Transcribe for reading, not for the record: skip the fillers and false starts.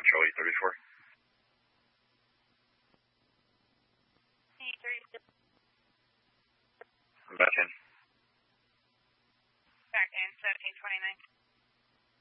Charlie 34. I'm back in. Back in, 1729.